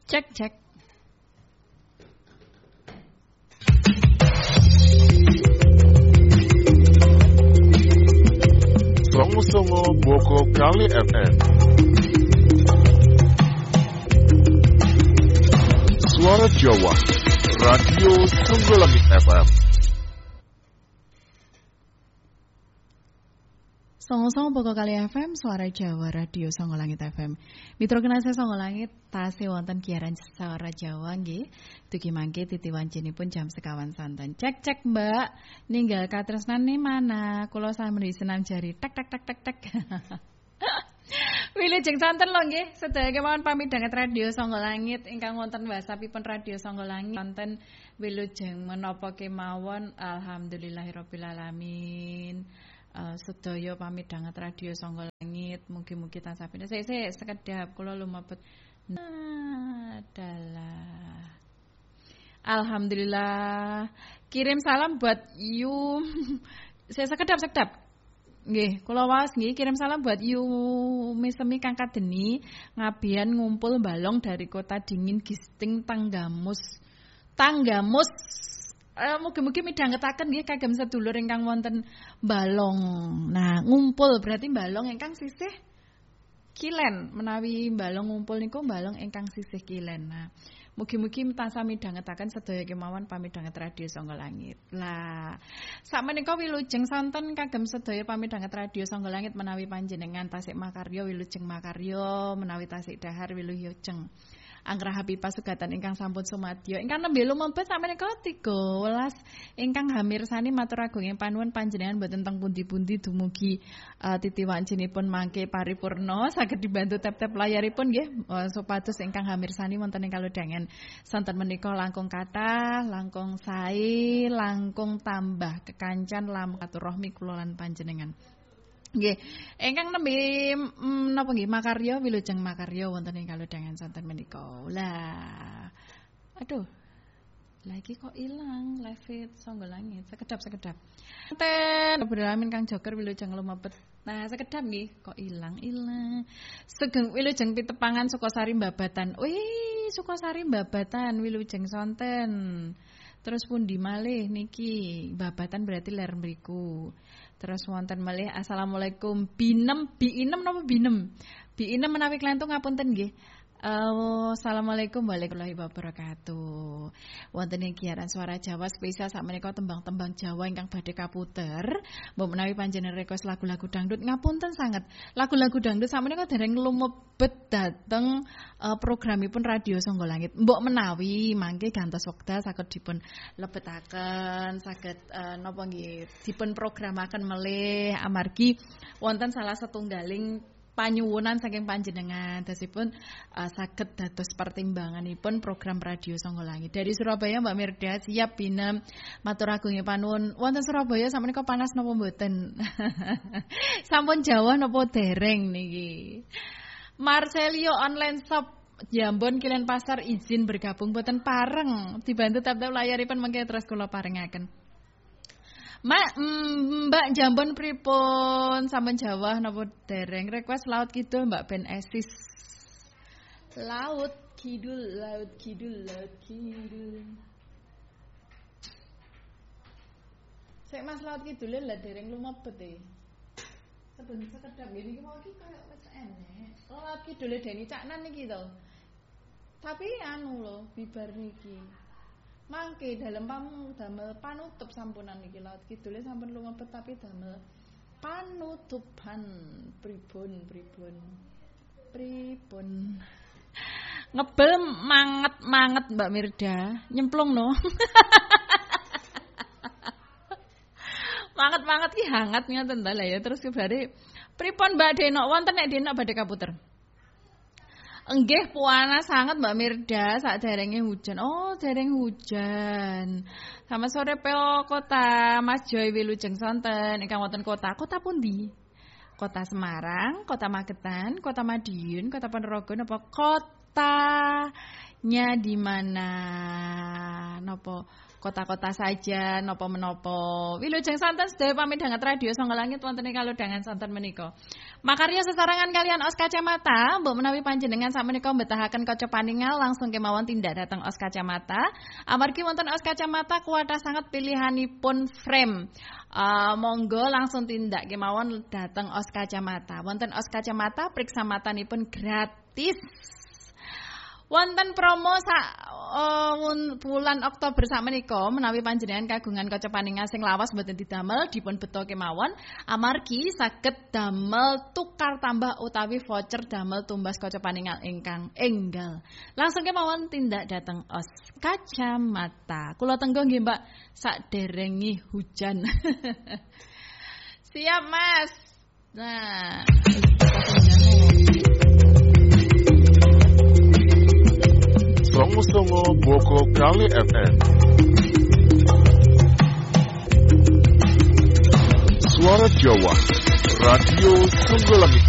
Cek cek. Songo-songo Boko Kali FM. Suara Jawa, Radio Songgolangit FM. Songo-songo Boko Kali FM, Suara Jawa, Radio Songgolangit FM. Mitra kenasa Songgolangit, tasih wonten kiaran Suara Jawa nggih. Dugi mangke titiwanjenipun jam sekawan santen. Cek Mbak, ninggal katresnane mana? Kula sampeyan senam jari tek tek tek tek tek. Wilujeng santen lho nggih, sedaya kemawon pamidhanget Radio Songgolangit ingkang wonten wasapipun Radio Songgolangit wonten wilujeng menapa kemawon alhamdulillahirabbil alamin. Sedaya pamidhanget Radio Songgolangit, mugi-mugi tansah pindah. Sik sekedhap kula lumebet. Adalah alhamdulillah. Kirim salam buat Yu. Saya sekedhap. Nggih, kula waos nggih kirim salam buat Yu Misemi Kang Kadeni ngabian ngumpul balong dari kota dingin Gisting Tanggamus. Mugi-mugi midhangetaken nggih kagem sedulur ingkang wonten balong. Nah, ngumpul berarti balong ingkang sisih kilen. Menawi balong ngumpul niku balong ingkang sisih kilen. Nah, mugi-mugi tansah midhangetaken sedaya kemawon pamidhanget Radio Songgolangit. Lah, sakmenika wilujeng santen kagem sedaya pamidhanget Radio Songgolangit menawi panjenengan tasik makarya wilujeng makarya, menawi tasik dahar wilujeng anggrahapi pasugatan ingkang sampun sumadyo ingkang nembe lumebet sakmenika 13 ingkang hamirsani matur agunging panuwun panjenengan boten teng pundi-pundi dumugi titiwanjenipun mangke paripurna saged dibantu tap-tap layaripun nggih supados ingkang hamirsani wonten ing kalodhangen santen menika langkung kathah langkung sae langkung tambah kekancan lamkaturrahmi kula lan panjenengan. Nggih, ingkang nembe napa nggih makarya wilujeng makarya wonten ing kalodhangan santen menika. Lah. Aduh. Lah iki kok ilang live Songgolangit. Sekedap. Ten beralamin Kang Joker wilujeng lumebet. Nah, sekedap nggih kok ilang. Sugeng wilujeng pitepangan Sukosari Mbabatan. Wih, Sukosari Mbabatan wilujeng sonten. Terus pundi malih niki? Mbabatan berarti ler mriku. Terus wonten malih assalamualaikum Binem napa Binem? Binem menawi klentung ngapunten nggih. Assalamualaikum warahmatullahi wabarakatuh. Wonten ing giaran Suara Jawa spesial sakmenika tembang-tembang Jawa ingkang badhe kaputer. Mbok menawi panjenengan request lagu-lagu dangdut ngapunten sanget. Lagu-lagu dangdut sakmenika dereng lumebet dhateng programipun Radio Songgolangit. Mbok menawi mangke gantos wekdal saged dipun lebetaken, saged napa nggih dipun programaken melih amargi wonten salah setunggaling panyuwunan saking panjenengan dasipun saged dados pertimbanganipun program Radio Songgolangit. Dari Surabaya Mbak Mirda siap Binem matur agunging panuwun. Wonten Surabaya sakmenika panas napa mboten? Sampun Jawa napa dereng niki? Marcelio Online Shop Jambon Kilen Pasar izin bergabung boten pareng dibantu tap-tap layaripun mengke terus kula paringaken. Mbak Jambon pripun sampun Jawa napa dereng request Laut Kidul Mbak Ben Esis. Laut Kidul. Sik Mas Laut Kidul lha dereng lumebet e. Sekedap ngene iki mau iki koyo wis enek. Laut Kidul Deni Caknan niki to. Tapi anu lho bibar niki. Mangke dalem damel panutup sampunan niki Laut Kidul sampun lumebet tapi damel panutupan pripun. Ngebel manget Mbak Mirda, nyemplung no. Manget ki hangat ngoten ta ya terus kebare pripun Mbak Denok wonten nek Denok badhe kaputer. Enggih panas sangat Mbak Mirda saderenge hujan. Oh, dereng hujan. Sama sore peo kota Mas Joy wilujeng sonten ingkang wonten kota pundi? Kota Semarang, Kota Magetan, Kota Madiun, Kota Ponorogo napa kota nya di mana nopo kota-kota saja nopo menopo wilujeng santen sedaya pamit dhanget radio Sangga Langit wonten ing kalodhangan santen menika. Makarya sesarengan kalian Os Kacamata, mbok menawi panjenengan sakmenika mbetahaken kaca paningal langsung kemawon tindak dhateng Os Kacamata. Amargi wonten Os Kacamata kuwatah sanget pilihanipun frame. Monggo langsung tindak kemawon dhateng Os Kacamata. Wonten Os Kacamata priksa matanipun gratis. Wonten promo bulan Oktober sakmenika menawi panjenengan kagungan kaca paningal sing lawas mboten didamel dipun beto kemawon amargi saged damel tukar tambah utawi voucher damel tumbas kaca paningal ingkang enggal. Langsung kemawon tindak dhateng Os Kacamata. Kula tenggo nggih Mbak saderengi hujan. Siap Mas. Nah, Songo Boko Kali FM. Suara Jawa, Radio Sangga Langit